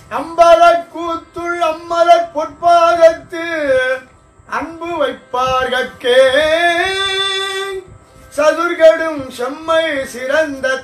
அம்பல கூத்துள் அம்மல பொற்பாதத்து அன்பு வைப்பார்கே சதுர்கடும் செம்மை சிறந்த